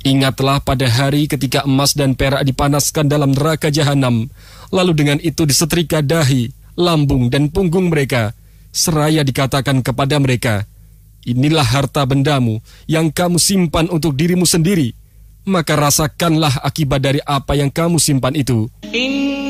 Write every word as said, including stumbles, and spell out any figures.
Ingatlah pada hari ketika emas dan perak dipanaskan dalam neraka jahanam, lalu dengan itu disetrika dahi, lambung dan punggung mereka, seraya dikatakan kepada mereka, inilah harta bendamu yang kamu simpan untuk dirimu sendiri, maka rasakanlah akibat dari apa yang kamu simpan itu.